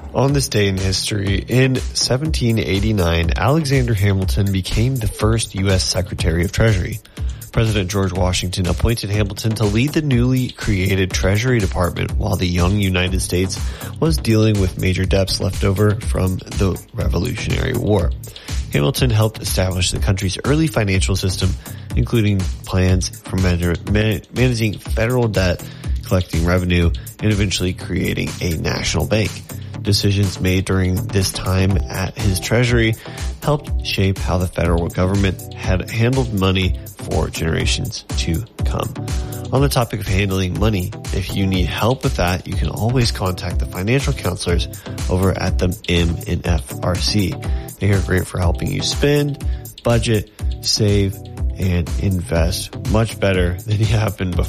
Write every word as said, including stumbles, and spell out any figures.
On this day in history, in seventeen eighty-nine, Alexander Hamilton became the first U S Secretary of Treasury. President George Washington appointed Hamilton to lead the newly created Treasury Department while the young United States was dealing with major debts left over from the Revolutionary War. Hamilton helped establish the country's early financial system, including plans for managing federal debt, collecting revenue, and eventually creating a national bank. Decisions made during this time at his treasury helped shape how the federal government had handled money for generations to come. On the topic of handling money, if you need help with that, you can always contact the financial counselors over at the M N F R C. They are great for helping you spend, budget, save, and invest much better than you have been before.